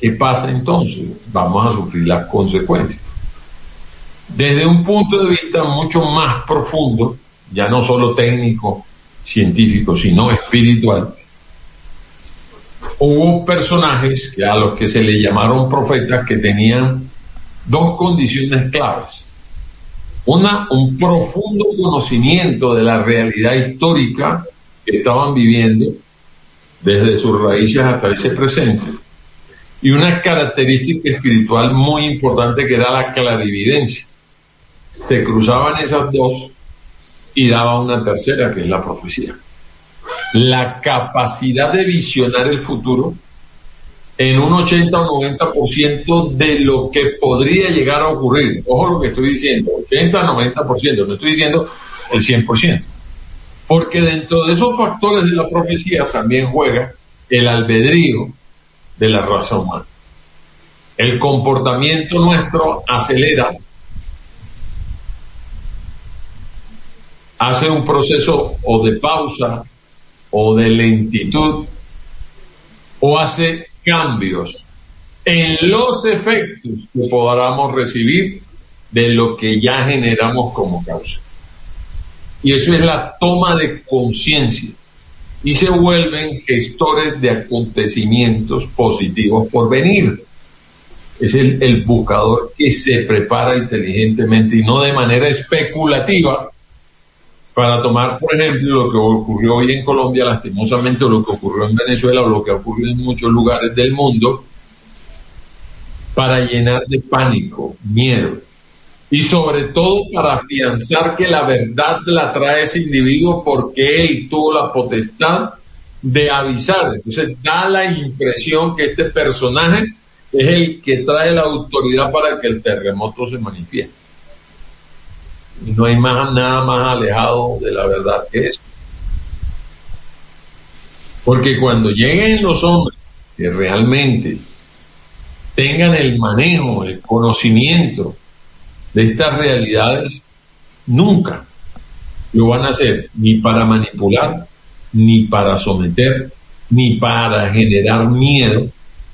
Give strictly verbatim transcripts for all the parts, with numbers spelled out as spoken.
¿qué pasa entonces? Vamos a sufrir las consecuencias. Desde un punto de vista mucho más profundo, ya no solo técnico, científico, sino espiritual, hubo personajes que a los que se le llamaron profetas que tenían dos condiciones claves. Una, un profundo conocimiento de la realidad histórica que estaban viviendo desde sus raíces hasta ese presente, y una característica espiritual muy importante que era la clarividencia. Se cruzaban esas dos y daba una tercera, que es la profecía. La capacidad de visionar el futuro en un ochenta o noventa por ciento de lo que podría llegar a ocurrir. Ojo lo que estoy diciendo, ochenta o noventa por ciento, no estoy diciendo el cien por ciento. Porque dentro de esos factores de la profecía también juega el albedrío de la raza humana. El comportamiento nuestro acelera, hace un proceso o de pausa o de lentitud, o hace cambios en los efectos que podamos recibir de lo que ya generamos como causa. Y eso es la toma de conciencia, y se vuelven gestores de acontecimientos positivos por venir. Es el, el buscador que se prepara inteligentemente y no de manera especulativa para tomar, por ejemplo, lo que ocurrió hoy en Colombia, lastimosamente, o lo que ocurrió en Venezuela, o lo que ha ocurrido en muchos lugares del mundo, para llenar de pánico, miedo, y sobre todo para afianzar que la verdad la trae ese individuo porque él tuvo la potestad de avisar. Entonces da la impresión que este personaje es el que trae la autoridad para que el terremoto se manifieste. Y no hay más, nada más alejado de la verdad que eso. Porque cuando lleguen los hombres que realmente tengan el manejo, el conocimiento de estas realidades, nunca lo van a hacer ni para manipular, ni para someter, ni para generar miedo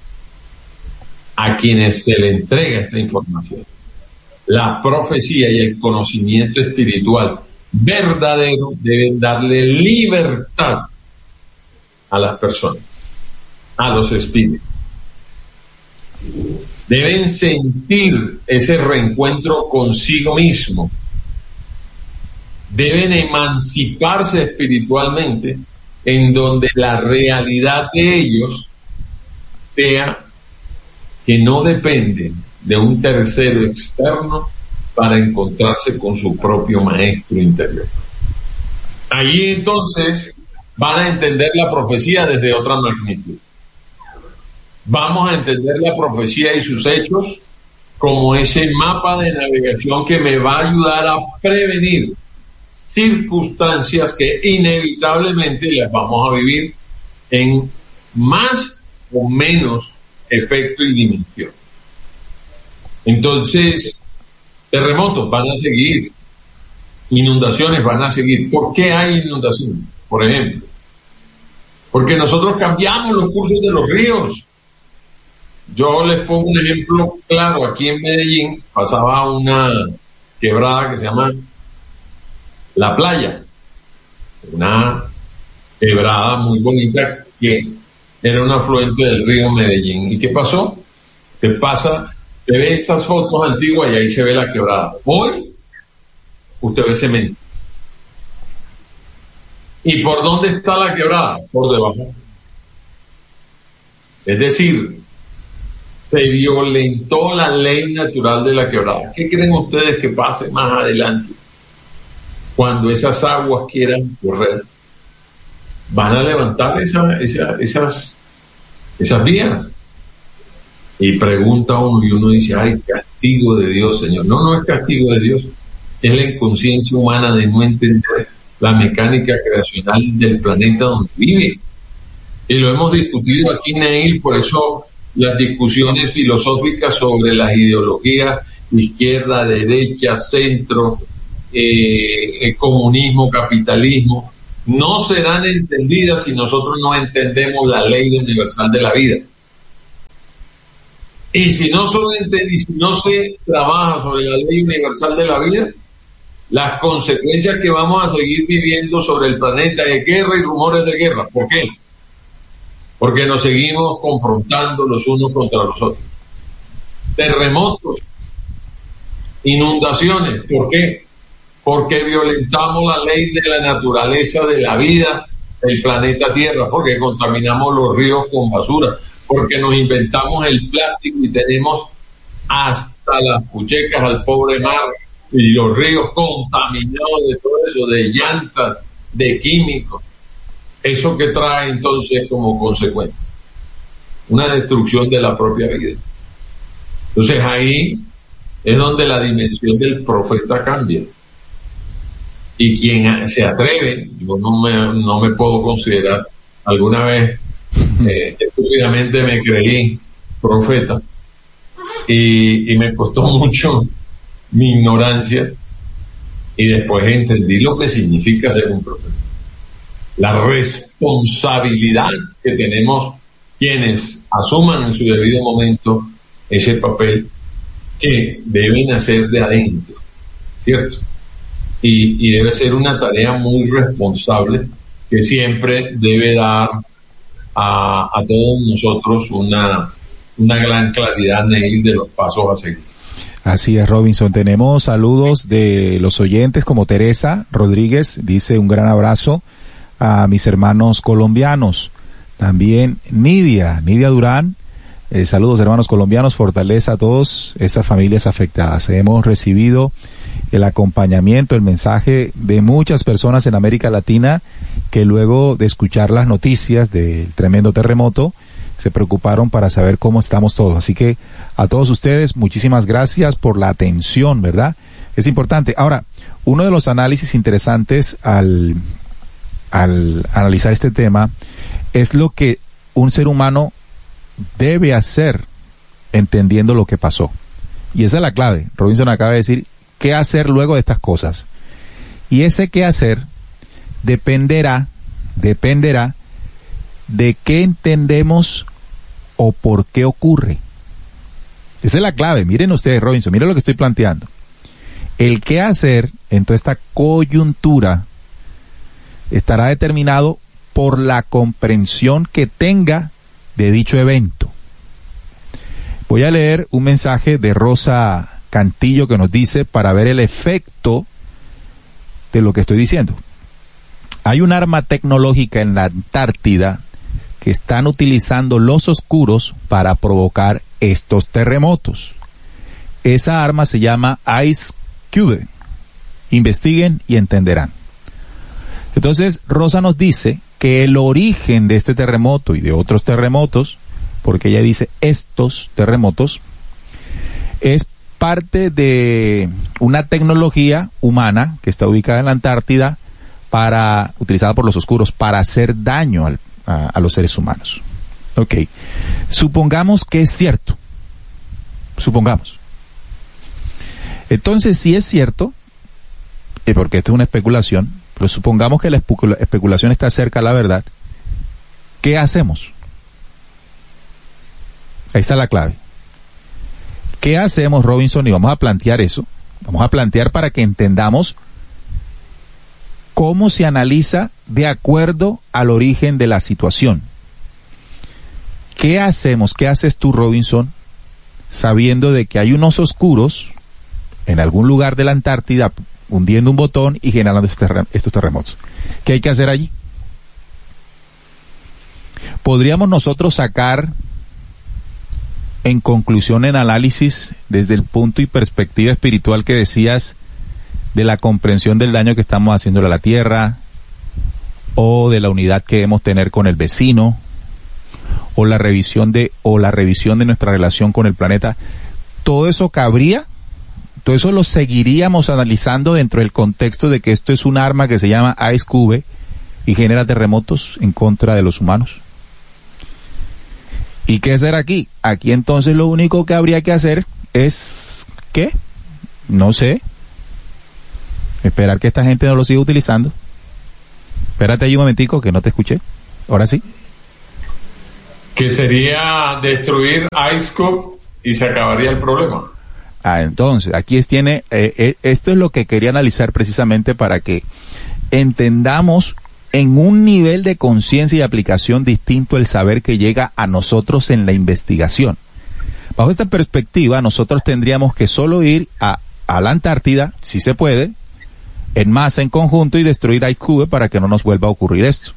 a quienes se le entrega esta información. La profecía y el conocimiento espiritual verdadero deben darle libertad a las personas, a los espíritus. Deben sentir ese reencuentro consigo mismo. Deben emanciparse espiritualmente, en donde la realidad de ellos sea que no dependen de un tercero externo para encontrarse con su propio maestro interior. Allí entonces van a entender la profecía desde otra magnitud. Vamos a entender la profecía y sus hechos como ese mapa de navegación que me va a ayudar a prevenir circunstancias que inevitablemente las vamos a vivir en más o menos efecto y dimensión. Entonces, terremotos van a seguir, inundaciones van a seguir. ¿Por qué hay inundaciones? Por ejemplo, porque nosotros cambiamos los cursos de los ríos. Yo les pongo un ejemplo claro. Aquí en Medellín pasaba una quebrada que se llama La Playa, una quebrada muy bonita que era un afluente del río Medellín. ¿Y qué pasó? ¿Qué pasa? Usted ve esas fotos antiguas y ahí se ve la quebrada. Hoy usted ve cemento. ¿Y por dónde está la quebrada? Por debajo. Es decir, se violentó la ley natural de la quebrada. ¿Qué creen ustedes que pase más adelante? Cuando esas aguas quieran correr, van a levantar esa, esa, esas, esas vías. Y pregunta uno y uno dice, ay, castigo de Dios, Señor. No, no es castigo de Dios. Es la inconsciencia humana de no entender la mecánica creacional del planeta donde vive. Y lo hemos discutido aquí, Neil, por eso las discusiones filosóficas sobre las ideologías izquierda, derecha, centro, eh, comunismo, capitalismo, no serán entendidas si nosotros no entendemos la ley universal de la vida. Y si no, solamente, y si no se trabaja sobre la ley universal de la vida, las consecuencias que vamos a seguir viviendo sobre el planeta de guerra y rumores de guerra. ¿Por qué? Porque nos seguimos confrontando los unos contra los otros. Terremotos, inundaciones. ¿Por qué? Porque violentamos la ley de la naturaleza de la vida del planeta Tierra, porque contaminamos los ríos con basura, porque nos inventamos el plástico y tenemos hasta las puchecas al pobre mar y los ríos contaminados de todo eso, de llantas, de químicos. Eso que trae entonces como consecuencia una destrucción de la propia vida. Entonces ahí es donde la dimensión del profeta cambia. Y quien se atreve, yo no me, no me puedo considerar, alguna vez eh, estúpidamente me creí profeta y, y me costó mucho mi ignorancia y después entendí lo que significa ser un profeta. La responsabilidad que tenemos quienes asuman en su debido momento ese papel que deben hacer de adentro, ¿cierto? Y, y debe ser una tarea muy responsable que siempre debe dar a, a todos nosotros una, una gran claridad, Neil, de los pasos a seguir. Así es, Robinson. Tenemos saludos de los oyentes como Teresa Rodríguez, dice un gran abrazo a mis hermanos colombianos. También Nidia, Nidia Durán, eh, saludos hermanos colombianos, fortaleza a todos esas familias afectadas. Hemos recibido el acompañamiento, el mensaje de muchas personas en América Latina que luego de escuchar las noticias del tremendo terremoto se preocuparon para saber cómo estamos todos. Así que a todos ustedes, muchísimas gracias por la atención, ¿verdad? Es importante. Ahora, uno de los análisis interesantes al, al analizar este tema es lo que un ser humano debe hacer entendiendo lo que pasó. Y esa es la clave. Robinson acaba de decir qué hacer luego de estas cosas. Y ese qué hacer dependerá, dependerá de qué entendemos o por qué ocurre. Esa es la clave. Miren ustedes, Robinson, miren lo que estoy planteando. El qué hacer en toda esta coyuntura estará determinado por la comprensión que tenga de dicho evento. Voy a leer un mensaje de Rosa Cantillo que nos dice para ver el efecto de lo que estoy diciendo. Hay un arma tecnológica en la Antártida que están utilizando los oscuros para provocar estos terremotos. Esa arma se llama Ice Cube. Investiguen y entenderán. Entonces, Rosa nos dice que el origen de este terremoto y de otros terremotos, porque ella dice estos terremotos, es parte de una tecnología humana que está ubicada en la Antártida para, utilizada por los oscuros para hacer daño al, a, a los seres humanos. Ok. Supongamos que es cierto. Supongamos. Entonces, si es cierto, eh, porque esto es una especulación, pero supongamos que la especula- especulación está cerca a la verdad, ¿qué hacemos? Ahí está la clave. ¿Qué hacemos, Robinson? Y vamos a plantear eso. Vamos a plantear para que entendamos cómo se analiza de acuerdo al origen de la situación. ¿Qué hacemos? ¿Qué haces tú, Robinson, sabiendo de que hay unos oscuros en algún lugar de la Antártida hundiendo un botón y generando estos terremotos? ¿Qué hay que hacer allí? ¿Podríamos nosotros sacar en conclusión, en análisis, desde el punto y perspectiva espiritual que decías, de la comprensión del daño que estamos haciéndole a la tierra, o de la unidad que debemos tener con el vecino, o la revisión de, o la revisión de nuestra relación con el planeta? ¿Todo eso cabría? ¿Todo eso lo seguiríamos analizando dentro del contexto de que esto es un arma que se llama Ice Cube y genera terremotos en contra de los humanos? ¿Y qué hacer aquí? Aquí entonces lo único que habría que hacer es, ¿qué? No sé. Esperar que esta gente no lo siga utilizando. Espérate ahí un momentico que no te escuché. Ahora sí. Que sería destruir Ice Cube y se acabaría el problema. Ah, entonces, aquí es, tiene, eh, eh, esto es lo que quería analizar precisamente para que entendamos en un nivel de conciencia y aplicación distinto el saber que llega a nosotros en la investigación. Bajo esta perspectiva, nosotros tendríamos que solo ir a, a la Antártida, si se puede, en masa, en conjunto, y destruir IceCube para que no nos vuelva a ocurrir esto.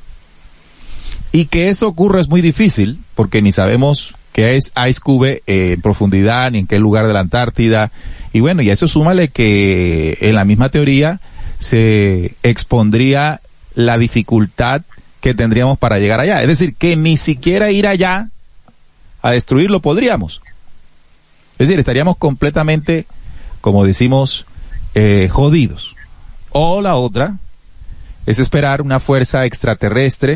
Y que eso ocurra es muy difícil, porque ni sabemos qué es IceCube eh, en profundidad, ni en qué lugar de la Antártida. Y bueno, y a eso súmale que en la misma teoría se expondría la dificultad que tendríamos para llegar allá. Es decir, que ni siquiera ir allá a destruirlo podríamos. Es decir, estaríamos completamente, como decimos, eh, jodidos. O la otra es esperar una fuerza extraterrestre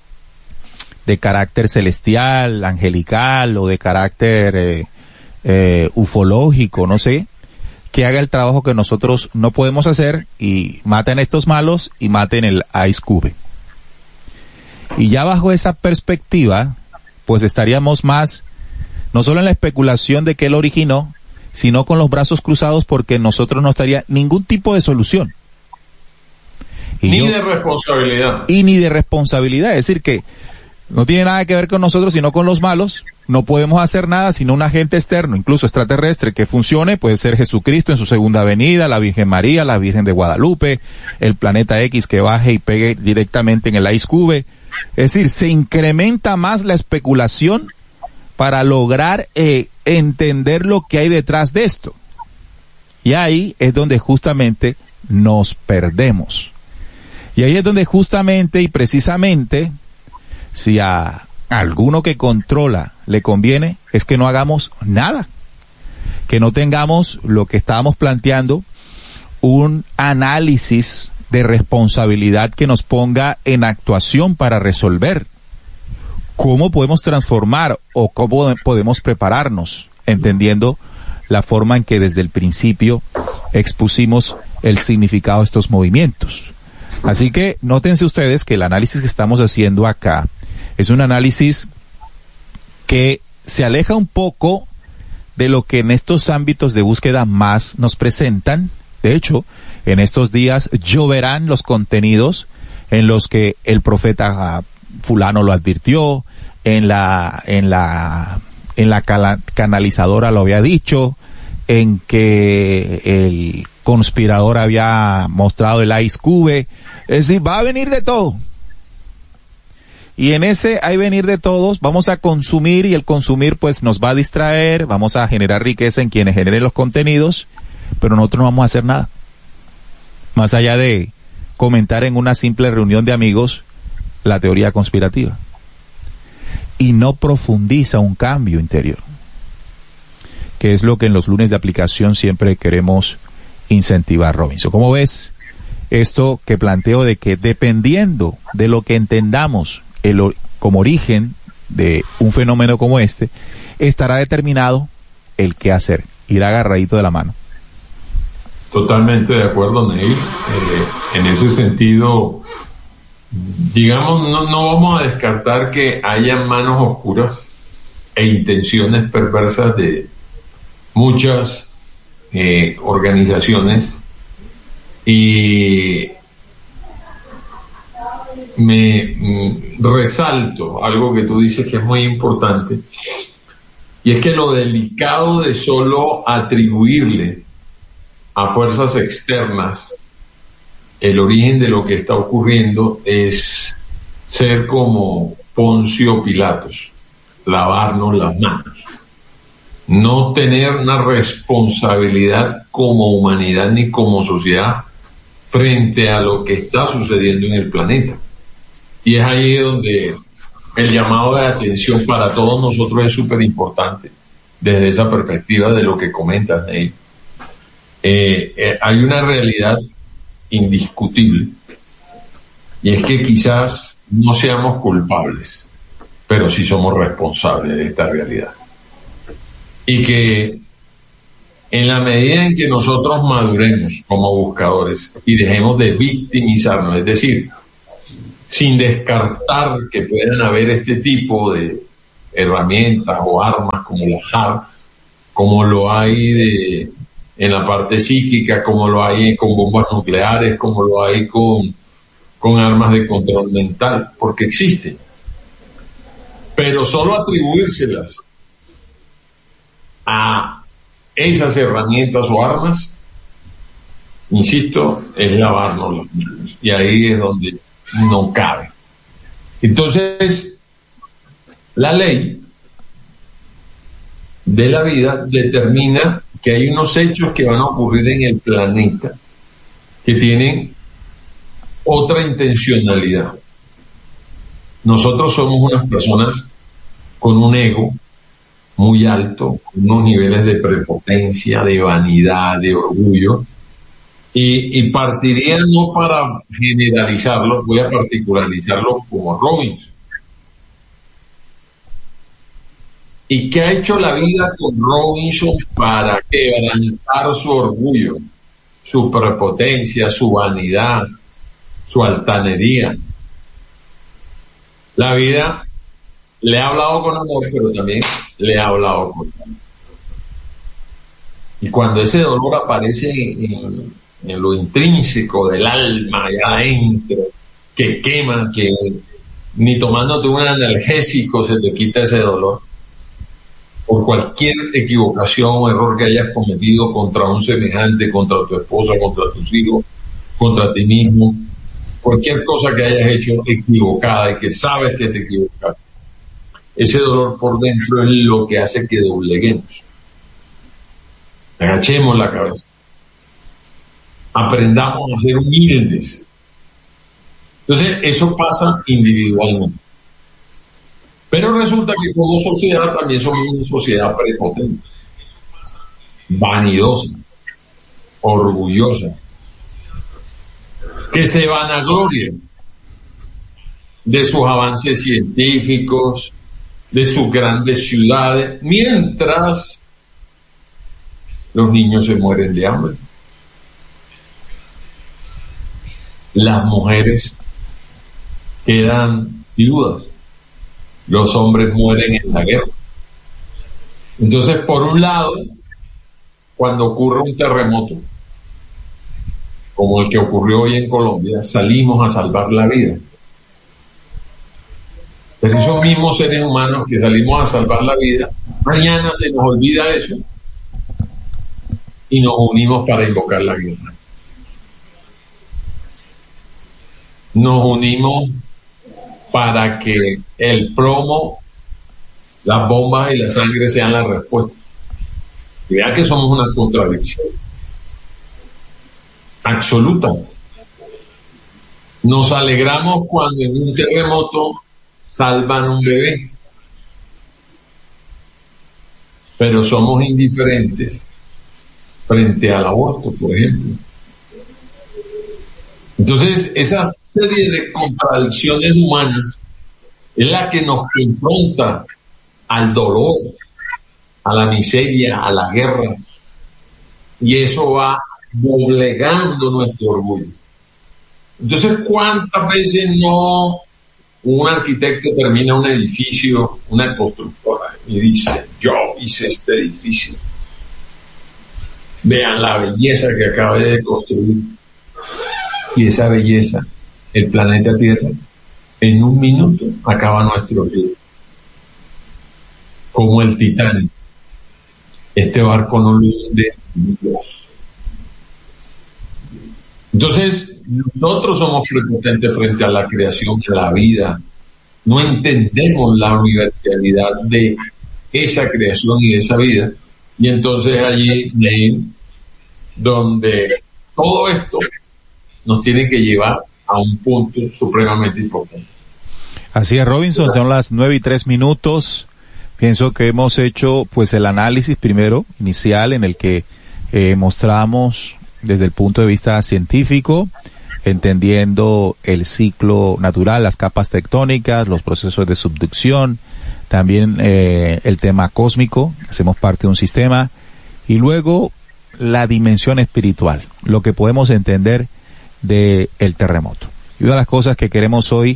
de carácter celestial, angelical o de carácter eh, eh, ufológico, no sé, que haga el trabajo que nosotros no podemos hacer y maten a estos malos y maten el IceCube. Y ya bajo esa perspectiva, pues estaríamos más, no solo en la especulación de que él originó, sino con los brazos cruzados porque nosotros no estaría ningún tipo de solución. Y ni yo, de responsabilidad. Y ni de responsabilidad, es decir que no tiene nada que ver con nosotros, sino con los malos. No podemos hacer nada sino un agente externo, incluso extraterrestre, que funcione. Puede ser Jesucristo en su segunda venida, la Virgen María, la Virgen de Guadalupe, el planeta X que baje y pegue directamente en el IceCube. Es decir, se incrementa más la especulación para lograr eh, entender lo que hay detrás de esto. Y ahí es donde justamente nos perdemos. Y ahí es donde justamente y precisamente, si a alguno que controla le conviene, es que no hagamos nada, que no tengamos lo que estábamos planteando, un análisis de responsabilidad que nos ponga en actuación para resolver cómo podemos transformar o cómo podemos prepararnos, entendiendo la forma en que desde el principio expusimos el significado de estos movimientos. Así que nótense ustedes que el análisis que estamos haciendo acá es un análisis que se aleja un poco de lo que en estos ámbitos de búsqueda más nos presentan. De hecho, en estos días lloverán los contenidos en los que el profeta fulano lo advirtió, en la, en la, en la canalizadora lo había dicho, en que el conspirador había mostrado el IceCube. Es decir, va a venir de todo. Y en ese hay venir de todos, vamos a consumir, y el consumir pues nos va a distraer, vamos a generar riqueza en quienes generen los contenidos, pero nosotros no vamos a hacer nada. Más allá de comentar en una simple reunión de amigos la teoría conspirativa. Y no profundiza un cambio interior, que es lo que en los lunes de aplicación siempre queremos incentivar, Robinson. ¿Cómo ves esto que planteo de que dependiendo de lo que entendamos el, como origen de un fenómeno como este, estará determinado el qué hacer, irá agarradito de la mano? Totalmente de acuerdo, Neil. Eh, en ese sentido, digamos, no, no vamos a descartar que haya manos oscuras e intenciones perversas de muchas eh, organizaciones, y me mm, resalto algo que tú dices que es muy importante, y es que lo delicado de solo atribuirle a fuerzas externas el origen de lo que está ocurriendo es ser como Poncio Pilatos, lavarnos las manos, no tener una responsabilidad como humanidad ni como sociedad frente a lo que está sucediendo en el planeta. Y es ahí donde el llamado de atención para todos nosotros es súper importante, desde esa perspectiva de lo que comentas, Neil. Eh, eh, hay una realidad indiscutible, y es que quizás no seamos culpables, pero sí somos responsables de esta realidad. Y que en la medida en que nosotros maduremos como buscadores y dejemos de victimizarnos, es decir, sin descartar que puedan haber este tipo de herramientas o armas como la H A R P como lo hay de, en la parte psíquica, como lo hay con bombas nucleares, como lo hay con, con armas de control mental, porque existen. Pero solo atribuírselas a esas herramientas o armas, insisto, es lavarnos las manos. Y ahí es donde no cabe. Entonces, la ley de la vida determina que hay unos hechos que van a ocurrir en el planeta que tienen otra intencionalidad. Nosotros somos unas personas con un ego muy alto, unos niveles de prepotencia, de vanidad, de orgullo, y, y partiría no para generalizarlo, voy a particularizarlo como Robinson. ¿Y qué ha hecho la vida con Robinson para quebrantar su orgullo, su prepotencia, su vanidad, su altanería? La vida le ha hablado con amor, pero también le ha hablado con dolor. Y cuando ese dolor aparece en, en lo intrínseco del alma, allá adentro, que quema, que ni tomándote un analgésico se te quita ese dolor, por cualquier equivocación o error que hayas cometido contra un semejante, contra tu esposa, contra tus hijos, contra ti mismo, cualquier cosa que hayas hecho equivocada y que sabes que te equivocaste, ese dolor por dentro es lo que hace que dobleguemos, agachemos la cabeza, aprendamos a ser humildes. Entonces eso pasa individualmente, pero resulta que como sociedad también somos una sociedad prepotente, vanidosa, orgullosa, que se vanagloria de sus avances científicos, de sus grandes ciudades, mientras los niños se mueren de hambre, las mujeres quedan viudas, los hombres mueren en la guerra. Entonces, por un lado, cuando ocurre un terremoto, como el que ocurrió hoy en Colombia, salimos a salvar la vida. Pero esos mismos seres humanos que salimos a salvar la vida, mañana se nos olvida eso y nos unimos para invocar la guerra. Nos unimos para que el plomo, las bombas y la sangre sean la respuesta. Y vean que somos una contradicción absoluta. Nos alegramos cuando en un terremoto salvan un bebé, pero somos indiferentes frente al aborto, por ejemplo. Entonces, esa serie de contradicciones humanas es la que nos confronta al dolor, a la miseria, a la guerra, y eso va doblegando nuestro orgullo. Entonces, ¿cuántas veces no un arquitecto termina un edificio, una constructora, y dice, yo hice este edificio, vean la belleza que acabé de construir? Y esa belleza, el planeta Tierra, en un minuto acaba nuestro vida. Como el Titanic. Este barco no lo hunde Dios. Entonces, nosotros somos prepotentes frente a la creación de la vida. No entendemos la universalidad de esa creación y de esa vida. Y entonces allí, donde todo esto nos tiene que llevar a un punto supremamente importante. Así es, Robinson, son las nueve y tres minutos. Pienso que hemos hecho pues el análisis primero, inicial, en el que eh, mostramos desde el punto de vista científico, entendiendo el ciclo natural, las capas tectónicas, los procesos de subducción, también eh, el tema cósmico, hacemos parte de un sistema, y luego la dimensión espiritual, lo que podemos entender de el terremoto. Y una de las cosas que queremos hoy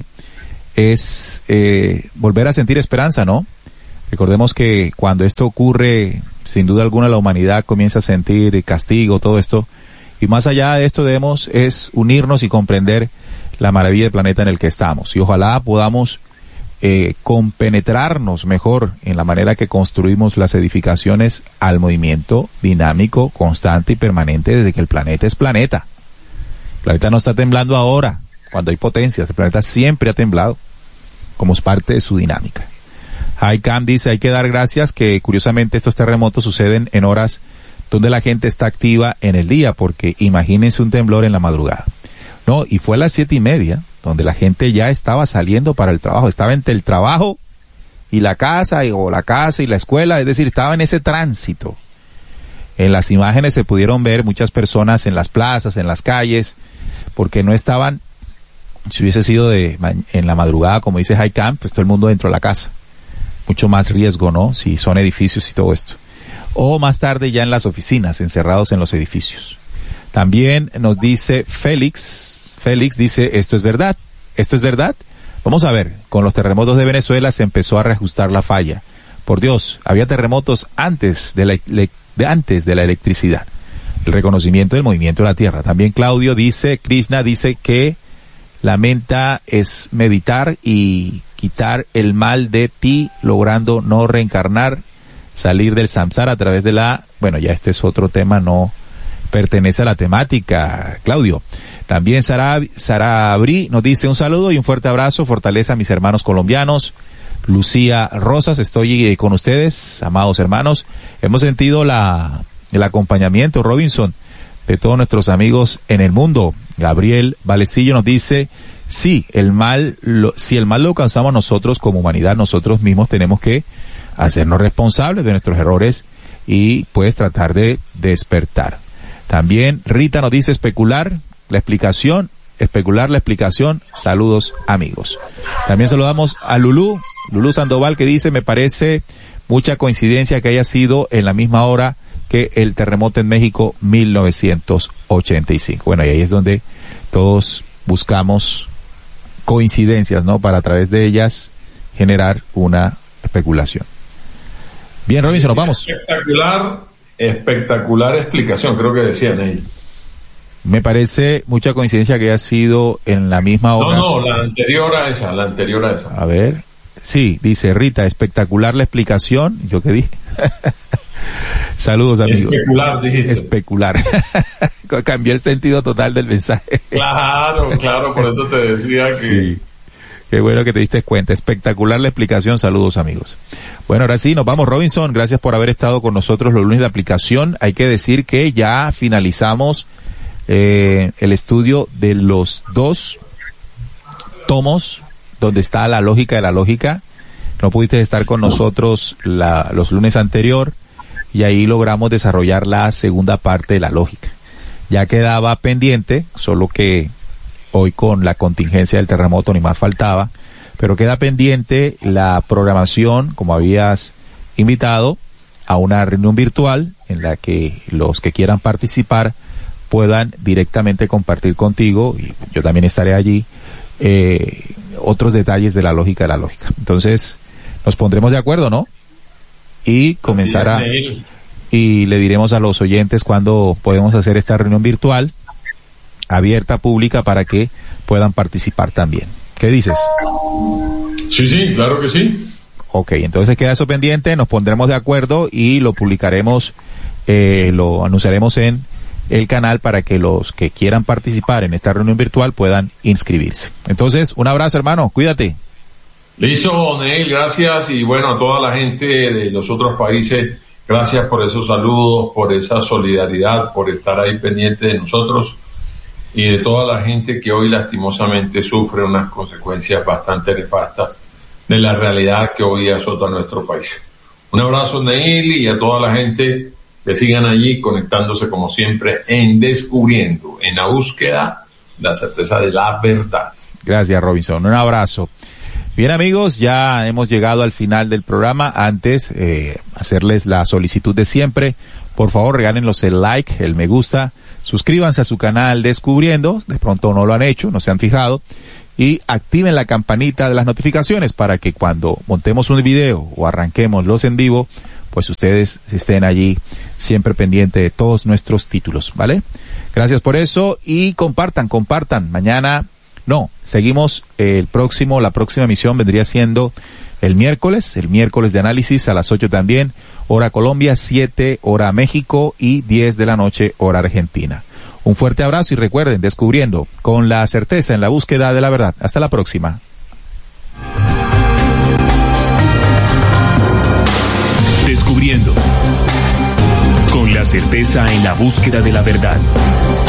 es eh, volver a sentir esperanza, ¿no? Recordemos que cuando esto ocurre sin duda alguna la humanidad comienza a sentir castigo, todo esto. Y más allá de esto debemos es unirnos y comprender la maravilla del planeta en el que estamos. Y ojalá podamos eh, compenetrarnos mejor en la manera que construimos las edificaciones al movimiento dinámico, constante y permanente desde que el planeta es planeta. El planeta no está temblando ahora, cuando hay potencias. El planeta siempre ha temblado, como es parte de su dinámica. Haikam dice, hay que dar gracias que curiosamente estos terremotos suceden en horas donde la gente está activa en el día, porque imagínense un temblor en la madrugada. No, y fue a las siete y media, donde la gente ya estaba saliendo para el trabajo, estaba entre el trabajo y la casa, y, o la casa y la escuela, es decir, estaba en ese tránsito. En las imágenes se pudieron ver muchas personas en las plazas, en las calles, porque no estaban, si hubiese sido de en la madrugada, como dice Haikam, pues todo el mundo dentro de la casa. Mucho más riesgo, ¿no? Si son edificios y todo esto. O más tarde ya en las oficinas, encerrados en los edificios. También nos dice Félix, Félix dice, esto es verdad, esto es verdad. Vamos a ver, con los terremotos de Venezuela se empezó a reajustar la falla. Por Dios, había terremotos antes de la, de, antes de la electricidad. El reconocimiento del movimiento de la Tierra. También Claudio dice, Krishna dice que la meta es meditar y quitar el mal de ti, logrando no reencarnar, salir del samsara a través de la, bueno, ya este es otro tema, no pertenece a la temática, Claudio. También Sara, Sara Abri nos dice un saludo y un fuerte abrazo, fortaleza a mis hermanos colombianos. Lucía Rosas, estoy con ustedes, amados hermanos. Hemos sentido la, el acompañamiento, Robinson, de todos nuestros amigos en el mundo. Gabriel Valecillo nos dice, sí, el mal, lo, si el mal lo causamos nosotros como humanidad, nosotros mismos tenemos que hacernos responsables de nuestros errores y pues tratar de despertar. También Rita nos dice especular la explicación, especular la explicación. Saludos amigos. También saludamos a Lulú, Lulú Sandoval, que dice, me parece mucha coincidencia que haya sido en la misma hora que el terremoto en México mil novecientos ochenta y cinco. Bueno, y ahí es donde todos buscamos coincidencias, ¿no? Para a través de ellas generar una especulación. Bien, Robinson, nos vamos. Espectacular, espectacular explicación, creo que decían ahí. Me parece mucha coincidencia que haya sido en la misma hora. No, no, la anterior a esa, la anterior a esa. A ver, sí, dice Rita, espectacular la explicación. ¿Yo qué dije? Saludos, amigos. Especular, dijiste. Especular. Cambió el sentido total del mensaje. Claro, claro, por eso te decía que... Sí. Qué bueno que te diste cuenta. Espectacular la explicación. Saludos, amigos. Bueno, ahora sí, nos vamos, Robinson. Gracias por haber estado con nosotros los lunes de aplicación. Hay que decir que ya finalizamos eh, el estudio de los dos tomos donde está la lógica de la lógica. No pudiste estar con nosotros la, los lunes anterior y ahí logramos desarrollar la segunda parte de la lógica. Ya quedaba pendiente, solo que hoy con la contingencia del terremoto ni más faltaba, pero queda pendiente la programación, como habías invitado, a una reunión virtual en la que los que quieran participar puedan directamente compartir contigo, y yo también estaré allí, eh, otros detalles de la lógica de la lógica. Entonces, nos pondremos de acuerdo, ¿no? Y comenzará, y le diremos a los oyentes cuándo podemos hacer esta reunión virtual, abierta, pública, para que puedan participar también. ¿Qué dices? Sí, sí, claro que sí. Ok, entonces queda eso pendiente, nos pondremos de acuerdo y lo publicaremos, eh, lo anunciaremos en el canal para que los que quieran participar en esta reunión virtual puedan inscribirse. Entonces, un abrazo, hermano, cuídate. Listo, Neil, gracias, y bueno, a toda la gente de los otros países, gracias por esos saludos, por esa solidaridad, por estar ahí pendiente de nosotros, y de toda la gente que hoy lastimosamente sufre unas consecuencias bastante nefastas de la realidad que hoy azota nuestro país. Un abrazo, Neil, y a toda la gente que sigan allí conectándose como siempre en Descubriendo, en la búsqueda, la certeza de la verdad. Gracias, Robinson. Un abrazo. Bien, amigos, ya hemos llegado al final del programa. Antes, eh, hacerles la solicitud de siempre. Por favor, regálenos el like, el me gusta. Suscríbanse a su canal Descubriendo. De pronto no lo han hecho, no se han fijado. Y activen la campanita de las notificaciones para que cuando montemos un video o arranquemos los en vivo, pues ustedes estén allí siempre pendiente de todos nuestros títulos, ¿vale? Gracias por eso y compartan, compartan. Mañana, no, seguimos el próximo, la próxima emisión vendría siendo el miércoles, el miércoles de análisis a las ocho también, hora Colombia, siete, hora México y diez de la noche, hora Argentina. Un fuerte abrazo y recuerden, descubriendo con la certeza en la búsqueda de la verdad. Hasta la próxima. Descubriendo con la certeza en la búsqueda de la verdad.